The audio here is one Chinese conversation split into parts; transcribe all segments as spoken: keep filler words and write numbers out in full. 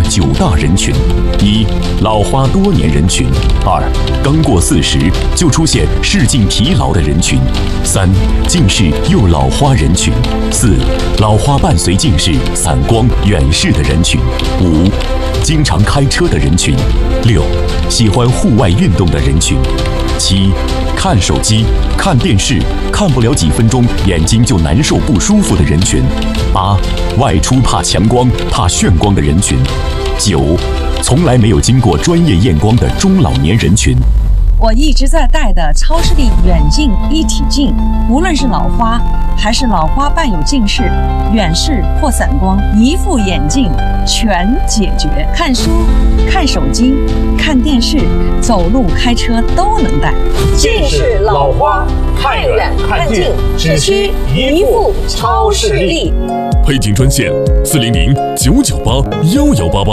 九大人群：一、老花多年人群；二、刚过四十就出现视镜疲劳的人群；三、近视又老花人群；四、老花伴随近视、散光、远视的人群；五、经常开车的人群；六、喜欢户外运动的人群；七、看手机、看电视看不了几分钟眼睛就难受不舒服的人群；八、外出怕强光、怕眩光的人群；九、从来没有经过专业验光的中老年人群。 我一直在戴的超视力远近一体镜，无论是老花还是老花伴有近视、远视或散光，一副眼镜全解决。看书、看手机、看电视、走路、开车都能戴。 近视、老花，看远看近，只需一副超视力。 配镜专线：四零零九九八幺幺八八。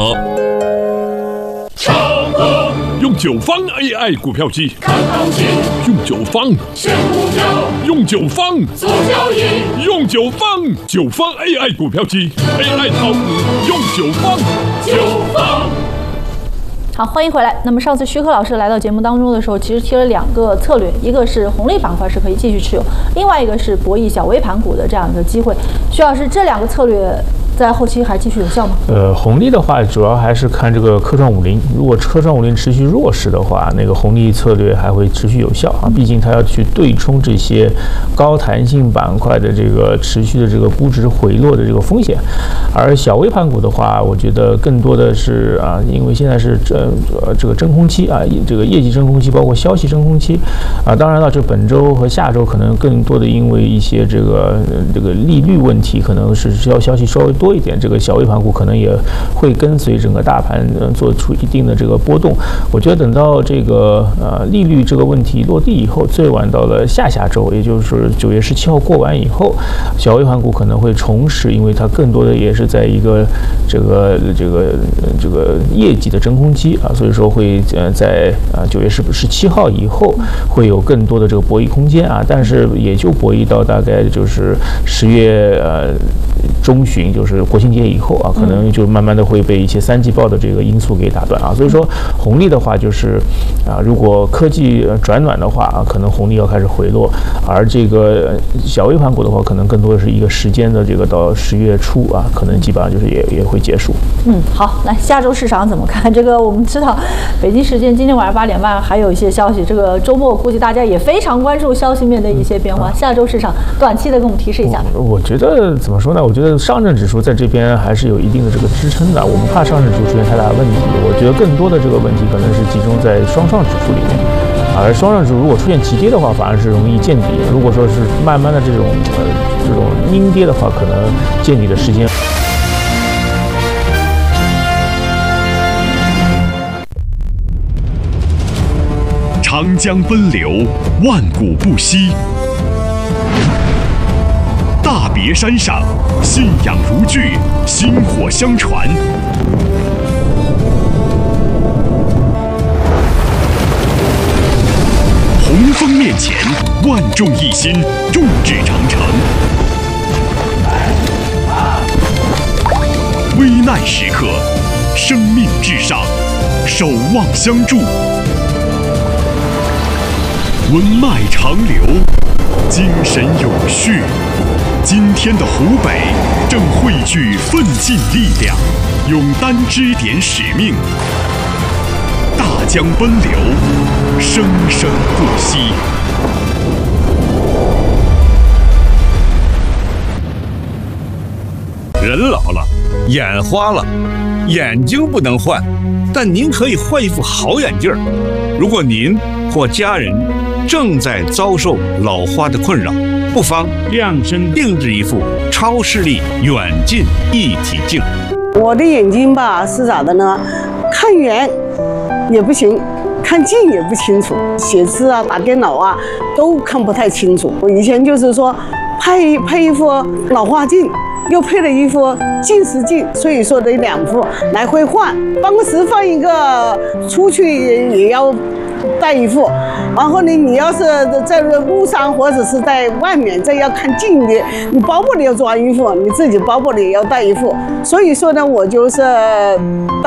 用九方 A I 股票机看行情，用九方选股票，用九方做交易，用九方九方 A I 股票机 A I 炒股用九方九方。 好，欢迎回来。那么上次徐克老师来到节目当中的时候，其实提了两个策略，一个是红利板块是可以继续持有，另外一个是博弈小微盘股的这样一个机会。徐老师，这两个策略在后期还继续有效吗？ 呃，红利的话，主要还是看这个科创五零。如果科创五零持续弱势的话，那个红利策略还会持续有效啊。毕竟它要去对冲这些高弹性板块的这个持续的这个估值回落的这个风险。而小微盘股的话，我觉得更多的是啊，因为现在是这呃这个真空期啊，这个业绩真空期，包括消息真空期啊。当然了，这本周和下周可能更多的因为一些这个这个利率问题，可能是需要消息稍微多。多一点，这个小微盘股可能也会跟随整个大盘做出一定的这个波动。我觉得等到这个呃利率这个问题落地以后，最晚到了下下周，也就是九月十七号过完以后，小微盘股可能会重拾，因为它更多的也是在一个这个这个这个业绩的真空期啊，所以说会呃在啊九月十十七号以后会有更多的这个博弈空间啊，但是也就博弈到大概就是十月呃中旬，就是国庆节以后啊，可能就慢慢的会被一些三季报的这个因素给打断啊，所以说红利的话就是啊，如果科技转暖的话啊，可能红利要开始回落，而这个小微盘股的话，可能更多的是一个时间的这个到十月初啊，可能基本上就是也也会结束。 嗯，好，来下周市场怎么看？这个我们知道，北京时间今天晚上八点半还有一些消息，这个周末估计大家也非常关注消息面的一些变化。下周市场短期的给我们提示一下。 我, 我觉得怎么说呢？我觉得上证指数在这边还是有一定的这个支撑的，我不怕上证指数出现太大的问题。我觉得更多的这个问题可能是集中在双上指数里面，而双上指数如果出现急跌的话，反而是容易见底。如果说是慢慢的这种呃这种阴跌的话，可能见底的时间。 长江奔流，万古不息。大别山上，信仰如炬，薪火相传。洪峰面前，万众一心，众志成城。危难时刻，生命至上，守望相助。文脉长流，精神永续。今天的湖北正汇聚奋进力量，勇担支点使命。大江奔流，生生不息。 人老了，眼花了，眼睛不能换，但您可以换一副好眼镜儿。如果您或家人正在遭受老花的困扰，不妨量身定制一副超视力远近一体镜。 我的眼睛吧是咋的呢？看远也不行，看近也不清楚，写字啊、打电脑啊都看不太清楚。我以前就是说配配一副老花镜，又配了一副近视镜，所以说得两副来回换。办公室放一个，出去也要带一副。然后呢，你要是在路上或者是在外面，这要看近的，你包包里要装一副，你自己包包里要带一副。所以说呢，我就是